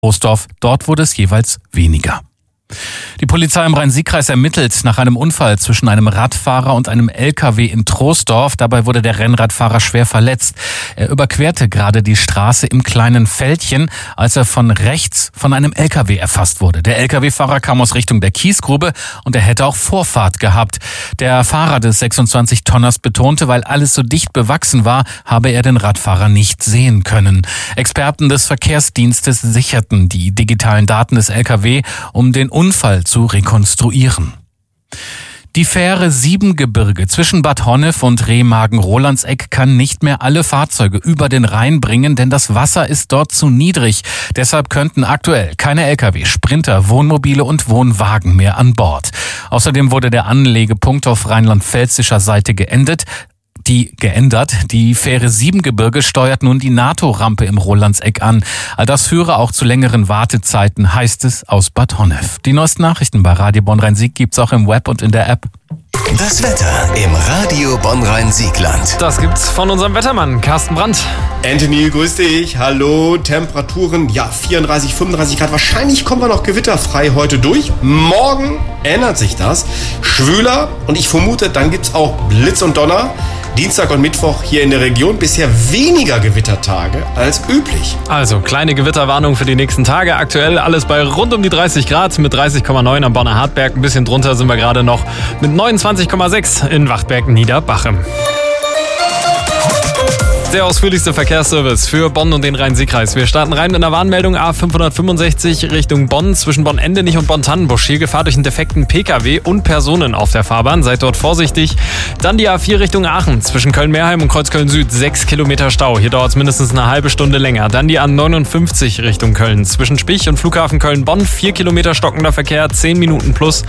Trostorf. Dort wurde es jeweils weniger. Die Polizei im Rhein-Sieg-Kreis ermittelt nach einem Unfall zwischen einem Radfahrer und einem LKW in Trostorf. Dabei wurde der Rennradfahrer schwer verletzt. Er überquerte gerade die Straße im kleinen Feldchen, als er von rechts von einem LKW erfasst wurde. Der LKW-Fahrer kam aus Richtung der Kiesgrube und er hätte auch Vorfahrt gehabt. Der Fahrer des 26-Tonners betonte, weil alles so dicht bewachsen war, habe er den Radfahrer nicht sehen können. Experten des Verkehrsdienstes sicherten die digitalen Daten des LKW, um den Unfall zu rekonstruieren. Die Fähre Siebengebirge zwischen Bad Honnef und Remagen-Rolandseck kann nicht mehr alle Fahrzeuge über den Rhein bringen, denn das Wasser ist dort zu niedrig. Deshalb könnten aktuell keine Lkw, Sprinter, Wohnmobile und Wohnwagen mehr an Bord. Außerdem wurde der Anlegepunkt auf rheinland-pfälzischer Seite geändert. Die Fähre Siebengebirge steuert nun die NATO-Rampe im Rolandseck an. All das führe auch zu längeren Wartezeiten, heißt es aus Bad Honnef. Die neuesten Nachrichten bei Radio Bonn-Rhein-Sieg gibt's auch im Web und in der App. Das Wetter im Radio Bonn-Rhein-Siegland. Das gibt's von unserem Wettermann, Carsten Brandt. Anthony, grüß dich. Hallo, Temperaturen, 34, 35 Grad. Wahrscheinlich kommen wir noch gewitterfrei heute durch. Morgen ändert sich das. Schwüler und ich vermute, dann gibt's auch Blitz und Donner. Dienstag und Mittwoch hier in der Region bisher weniger Gewittertage als üblich. Also, kleine Gewitterwarnung für die nächsten Tage. Aktuell alles bei rund um die 30 Grad mit 30,9 am Bonner Hartberg. Ein bisschen drunter sind wir gerade noch mit 29,6 in Wachtberg-Niederbachem. Der ausführlichste Verkehrsservice für Bonn und den Rhein-Sieg-Kreis. Wir starten rein mit einer Warnmeldung A565 Richtung Bonn, zwischen Bonn-Endenich und Bonn-Tannenbusch. Hier Gefahr durch einen defekten Pkw und Personen auf der Fahrbahn. Seid dort vorsichtig. Dann die A4 Richtung Aachen, zwischen Köln-Meerheim und Kreuzköln-Süd. 6 Kilometer Stau. Hier dauert es mindestens eine halbe Stunde länger. Dann die A59 Richtung Köln, zwischen Spich und Flughafen Köln-Bonn. 4 Kilometer stockender Verkehr, 10 Minuten plus.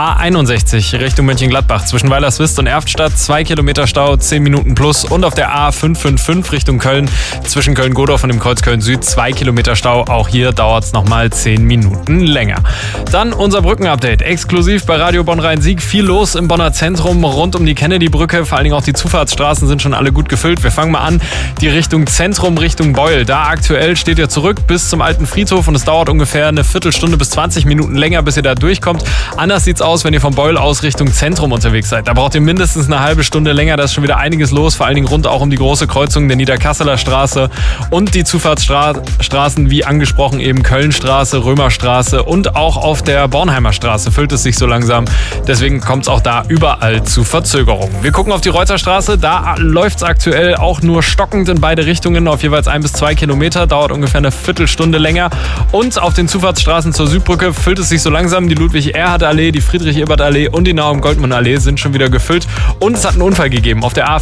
A61 Richtung Mönchengladbach, zwischen Weilerswist und Erftstadt. 2 Kilometer Stau, 10 Minuten plus. Und auf der A555 Richtung Köln, zwischen Köln-Godorf und dem Kreuz Köln-Süd, 2 Kilometer Stau. Auch hier dauert es nochmal 10 Minuten länger. Dann unser Brückenupdate, exklusiv bei Radio Bonn-Rhein-Sieg. Viel los im Bonner Zentrum rund um die Kennedy-Brücke. Vor allen Dingen auch die Zufahrtsstraßen sind schon alle gut gefüllt. Wir fangen mal an, die Richtung Zentrum, Richtung Beul. Da aktuell steht ihr zurück bis zum alten Friedhof und es dauert ungefähr eine Viertelstunde bis 20 Minuten länger, bis ihr da durchkommt. Anders sieht's aus, wenn ihr vom Beul aus Richtung Zentrum unterwegs seid. Da braucht ihr mindestens eine halbe Stunde länger. Da ist schon wieder einiges los, vor allen Dingen rund auch um die große Kreuzung der Niederkasseler Straße und die Zufahrtsstraßen, wie angesprochen, eben Kölnstraße, Römerstraße und auch auf der Bornheimer Straße füllt es sich so langsam. Deswegen kommt es auch da überall zu Verzögerungen. Wir gucken auf die Reuterstraße, da läuft es aktuell auch nur stockend in beide Richtungen auf jeweils 1 bis 2 Kilometer, dauert ungefähr eine Viertelstunde länger. Und auf den Zufahrtsstraßen zur Südbrücke füllt es sich so langsam. Die Ludwig-Erhard-Allee, die Friedrich-Ebert-Allee und die Naum-Goldmann-Allee sind schon wieder gefüllt. Und es hat einen Unfall gegeben auf der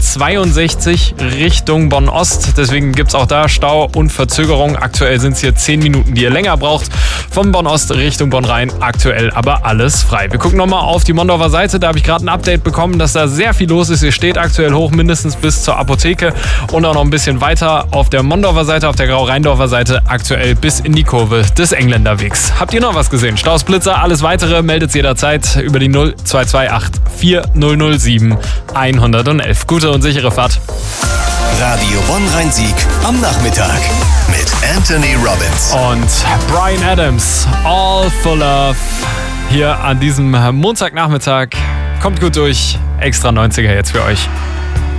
A562 Richtung Bonn-Ost. Deswegen gibt es auch da Stau und Verzögerung. Aktuell sind es hier 10 Minuten, die ihr länger braucht. Von Bonn-Ost Richtung Bonn-Rhein. Aktuell aber alles frei. Wir gucken nochmal auf die Mondorfer Seite. Da habe ich gerade ein Update bekommen, dass da sehr viel los ist. Ihr steht aktuell hoch, mindestens bis zur Apotheke. Und auch noch ein bisschen weiter auf der Mondorfer Seite, auf der Grau-Rheindorfer Seite. Aktuell bis in die Kurve des Engländerwegs. Habt ihr noch was gesehen? Staus, Blitzer, alles weitere meldet jederzeit über die 0228 4007 111. Gute und sichere Fahrt. Radio Bonn-Rhein-Sieg am Nachmittag mit Anthony Robbins und Bryan Adams. All for Love. Hier an diesem Montagnachmittag. Kommt gut durch. Extra 90er jetzt für euch.